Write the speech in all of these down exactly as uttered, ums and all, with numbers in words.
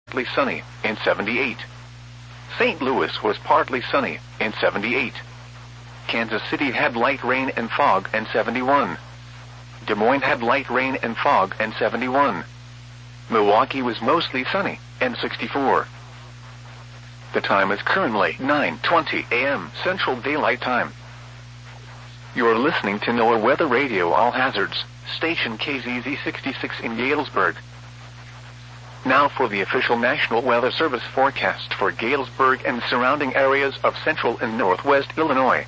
partly sunny, and seventy-eight. Saint Louis was partly sunny, and seventy-eight. Kansas City had light rain and fog, and seventy-one. Des Moines had light rain and fog, and seventy-one. Milwaukee was mostly sunny, and sixty-four. The time is currently nine twenty a m Central Daylight Time. You're listening to NOAA Weather Radio All Hazards, station K Z Z sixty-six in Galesburg. Now for the official National Weather Service forecast for Galesburg and surrounding areas of central and northwest Illinois.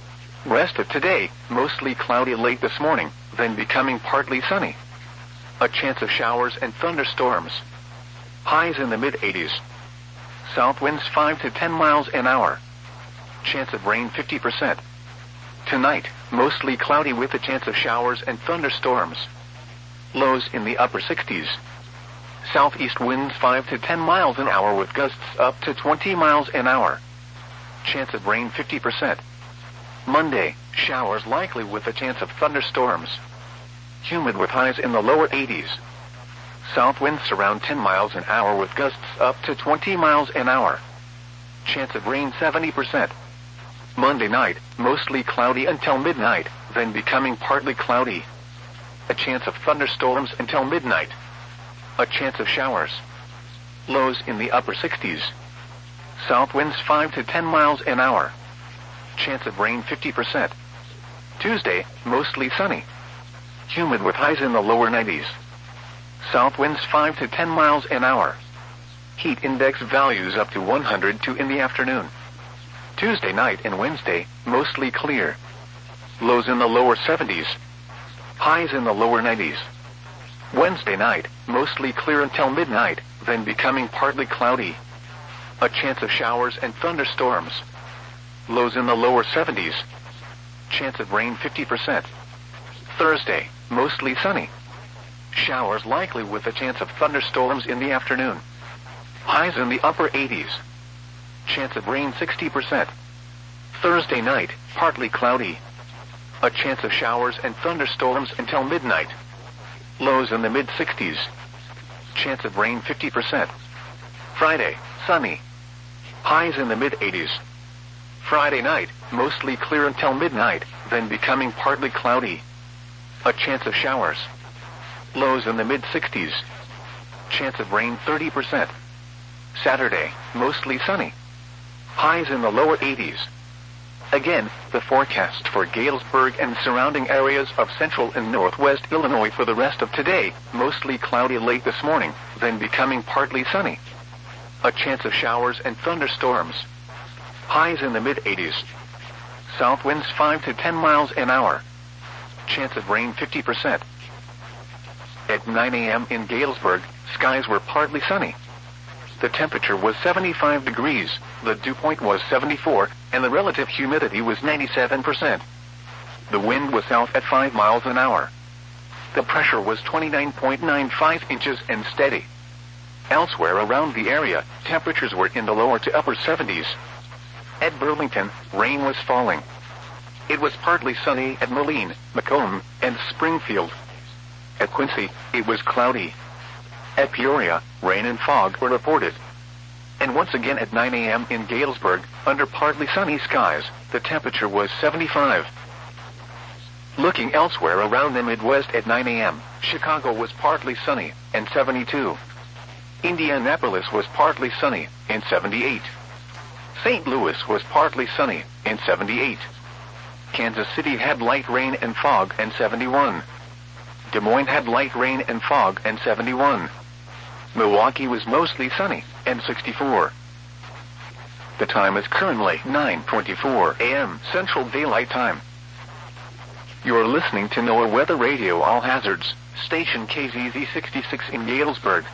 Rest of today, mostly cloudy late this morning, then becoming partly sunny. A chance of showers and thunderstorms. Highs in the mid eighties. South winds five to ten miles an hour. Chance of rain fifty percent. Tonight, mostly cloudy with a chance of showers and thunderstorms. Lows in the upper sixties. Southeast winds five to ten miles an hour with gusts up to twenty miles an hour. Chance of rain fifty percent. Monday, showers likely with a chance of thunderstorms. Humid with highs in the lower eighties. South winds around ten miles an hour with gusts up to twenty miles an hour. Chance of rain seventy percent. Monday night, mostly cloudy until midnight, then becoming partly cloudy. A chance of thunderstorms until midnight. A chance of showers. Lows in the upper sixties. South winds five to ten miles an hour. Chance of rain fifty percent. Tuesday, mostly sunny. Humid with highs in the lower nineties. South winds five to ten miles an hour. Heat index values up to one hundred two in the afternoon. Tuesday night and Wednesday, mostly clear. Lows in the lower seventies. Highs in the lower nineties. Wednesday night, mostly clear until midnight, then becoming partly cloudy. A chance of showers and thunderstorms. Lows in the lower seventies. Chance of rain fifty percent. Thursday, mostly sunny. Showers likely with a chance of thunderstorms in the afternoon. Highs in the upper eighties. Chance of rain sixty percent. Thursday night, partly cloudy. A chance of showers and thunderstorms until midnight. Lows in the mid sixties. Chance of rain fifty percent. Friday, sunny. Highs in the mid eighties. Friday night, mostly clear until midnight, then becoming partly cloudy. A chance of showers. Lows in the mid sixties. Chance of rain thirty percent. Saturday, mostly sunny. Highs in the lower eighties. Again, the forecast for Galesburg and surrounding areas of central and northwest Illinois for the rest of today, mostly cloudy late this morning, then becoming partly sunny. A chance of showers and thunderstorms. Highs in the mid eighties. South winds five to ten miles an hour. Chance of rain fifty percent. At nine a m in Galesburg, skies were partly sunny. The temperature was seventy-five degrees, the dew point was seventy-four, and the relative humidity was ninety-seven percent. The wind was south at five miles an hour. The pressure was twenty-nine point nine five inches and steady. Elsewhere around the area, temperatures were in the lower to upper seventies. At Burlington, rain was falling. It was partly sunny at Moline, Macomb, and Springfield. At Quincy, it was cloudy. At Peoria, rain and fog were reported. And once again at nine a m in Galesburg, under partly sunny skies, the temperature was seventy-five. Looking elsewhere around the Midwest at nine a m, Chicago was partly sunny, and seventy-two. Indianapolis was partly sunny, and seventy-eight. Saint Louis was partly sunny, and seventy-eight. Kansas City had light rain and fog, and seventy-one. Des Moines had light rain and fog, and seventy-one. Milwaukee was mostly sunny, and sixty-four. The time is currently nine twenty-four a m Central Daylight Time. You're listening to NOAA Weather Radio All Hazards, station K Z Z sixty-six in Galesburg.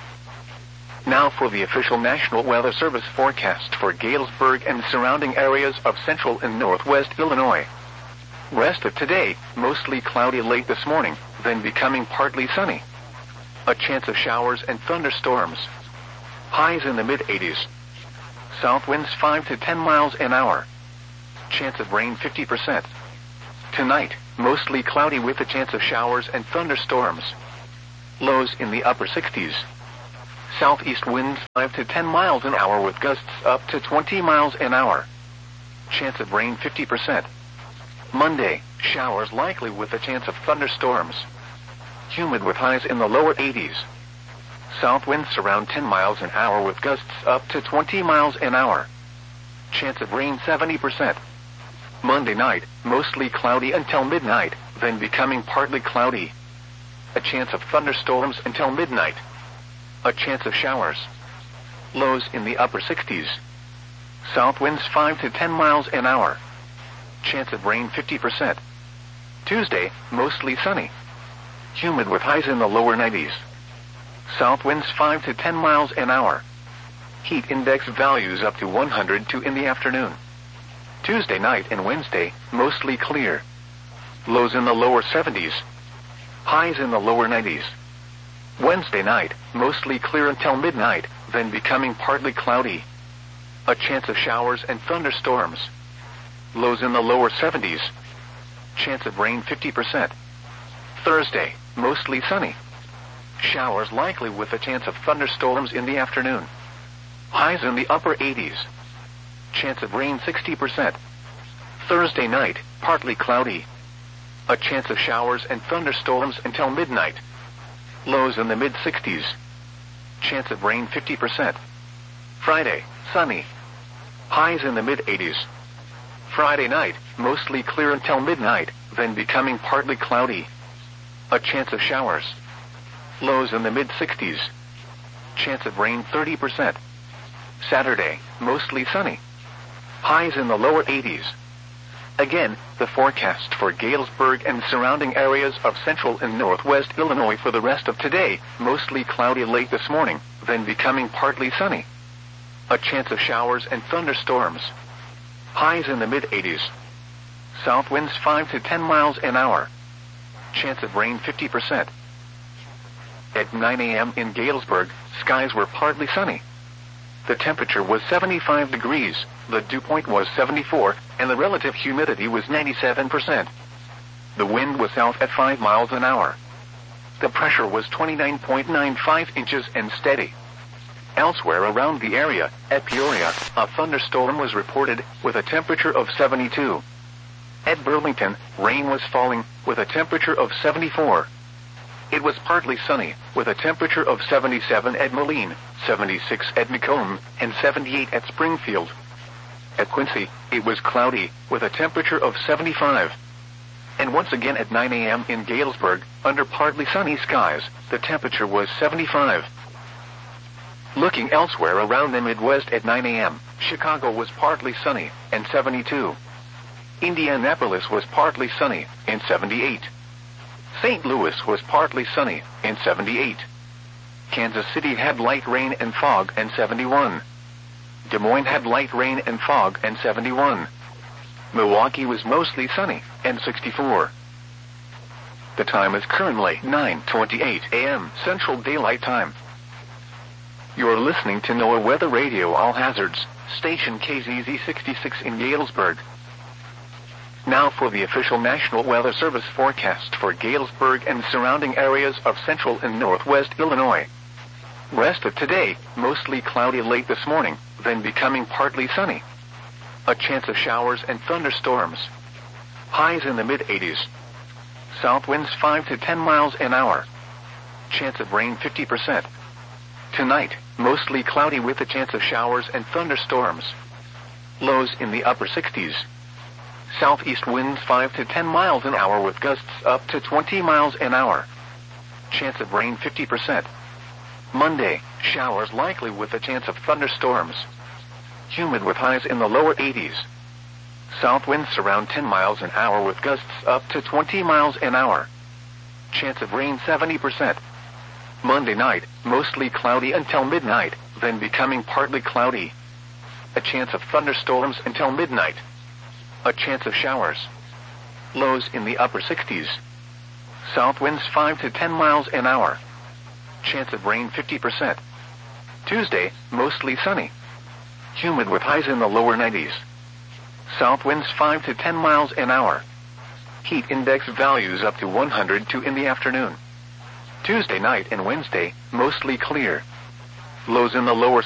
Now for the official National Weather Service forecast for Galesburg and surrounding areas of central and northwest Illinois. Rest of today, mostly cloudy late this morning, then becoming partly sunny. A chance of showers and thunderstorms. Highs in the mid eighties. South winds five to ten miles an hour. Chance of rain fifty percent. Tonight, mostly cloudy with a chance of showers and thunderstorms. Lows in the upper sixties. Southeast winds five to ten miles an hour with gusts up to twenty miles an hour. Chance of rain fifty percent. Monday, showers likely with a chance of thunderstorms. Humid with highs in the lower eighties. South winds around ten miles an hour with gusts up to twenty miles an hour. Chance of rain seventy percent. Monday night, mostly cloudy until midnight, then becoming partly cloudy. A chance of thunderstorms until midnight. A chance of showers. Lows in the upper sixties. South winds five to ten miles an hour. Chance of rain fifty percent. Tuesday, mostly sunny. Humid with highs in the lower nineties. South winds five to ten miles an hour. Heat index values up to one hundred two in the afternoon. Tuesday night and Wednesday, mostly clear. Lows in the lower seventies. Highs in the lower nineties. Wednesday night, mostly clear until midnight, then becoming partly cloudy. A chance of showers and thunderstorms. Lows in the lower seventies. Chance of rain fifty percent. Thursday, mostly sunny. Showers likely with a chance of thunderstorms in the afternoon. Highs in the upper eighties. Chance of rain sixty percent. Thursday night, partly cloudy. A chance of showers and thunderstorms until midnight. Lows in the mid sixties. Chance of rain fifty percent. Friday, sunny. Highs in the mid eighties. Friday night, mostly clear until midnight, then becoming partly cloudy. A chance of showers. Lows in the mid sixties. Chance of rain thirty percent. Saturday, mostly sunny. Highs in the lower eighties. Again, the forecast for Galesburg and surrounding areas of central and northwest Illinois for the rest of today, mostly cloudy late this morning, then becoming partly sunny. A chance of showers and thunderstorms. Highs in the mid eighties. South winds five to ten miles an hour. Chance of rain fifty percent. At nine a.m. in Galesburg, skies were partly sunny. The temperature was seventy-five degrees, the dew point was seventy-four, and the relative humidity was ninety-seven percent. The wind was south at five miles an hour. The pressure was twenty-nine point nine five inches and steady. Elsewhere around the area, at Peoria, a thunderstorm was reported with a temperature of seventy-two. At Burlington, rain was falling with a temperature of seventy-four. It was partly sunny, with a temperature of seventy-seven at Moline, seventy-six at Macomb, and seventy-eight at Springfield. At Quincy, it was cloudy, with a temperature of seventy-five. And once again at nine a.m. in Galesburg, under partly sunny skies, the temperature was seventy-five. Looking elsewhere around the Midwest at nine a.m., Chicago was partly sunny, and seventy-two. Indianapolis was partly sunny, and seventy-eight. Saint Louis was partly sunny, and seventy-eight. Kansas City had light rain and fog, and seventy-one. Des Moines had light rain and fog, and seventy-one. Milwaukee was mostly sunny, and sixty-four. The time is currently nine twenty-eight a.m. Central Daylight Time. You're listening to NOAA Weather Radio All Hazards, station K Z Z sixty-six in Galesburg. Now for the official National Weather Service forecast for Galesburg and surrounding areas of central and northwest Illinois. Rest of today, mostly cloudy late this morning, then becoming partly sunny. A chance of showers and thunderstorms. Highs in the mid eighties. South winds five to ten miles an hour. Chance of rain fifty percent. Tonight, mostly cloudy with a chance of showers and thunderstorms. Lows in the upper sixties. Southeast winds five to ten miles an hour with gusts up to twenty miles an hour. Chance of rain fifty percent. Monday, showers likely with a chance of thunderstorms. Humid with highs in the lower eighties. South winds around ten miles an hour with gusts up to twenty miles an hour. Chance of rain seventy percent. Monday night, mostly cloudy until midnight, then becoming partly cloudy. A chance of thunderstorms until midnight. A chance of showers. Lows in the upper sixties. South winds five to ten miles an hour. Chance of rain fifty percent. Tuesday, mostly sunny. Humid with highs in the lower nineties. South winds five to ten miles an hour. Heat index values up to one hundred two in the afternoon. Tuesday night and Wednesday, mostly clear. Lows in the lower